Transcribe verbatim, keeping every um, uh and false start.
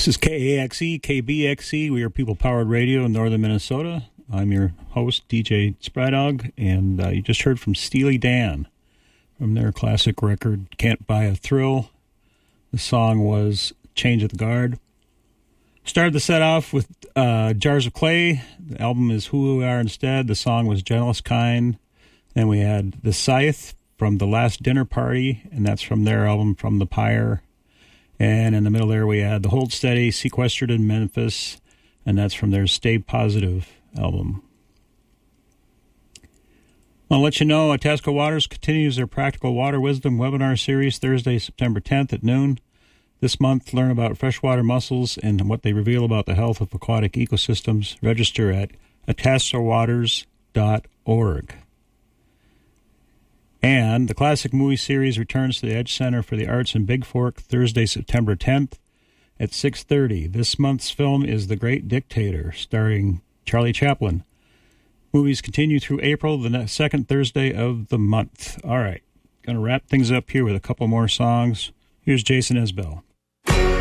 This is K A X E, K B X E. We are people-powered radio in northern Minnesota. I'm your host, D J Sprydog, and uh, you just heard from Steely Dan from their classic record, Can't Buy a Thrill. The song was Change of the Guard. Started the set off with uh, Jars of Clay. The album is Who We Are Instead. The song was Gentlest Kind. Then we had The Scythe from The Last Dinner Party, and that's from their album From the Pyre. And in the middle there we had The Hold Steady, Sequestered in Memphis, and that's from their Stay Positive album. I'll let you know, Itasca Waters continues their Practical Water Wisdom webinar series Thursday, September tenth at noon. This month, learn about freshwater mussels and what they reveal about the health of aquatic ecosystems. Register at itasca waters dot org. And the Classic Movie Series returns to the Edge Center for the Arts in Big Fork Thursday, September tenth at six thirty. This month's film is The Great Dictator, starring Charlie Chaplin. Movies continue through April, the next, second Thursday of the month. All right, going to wrap things up here with a couple more songs. Here's Jason Isbell.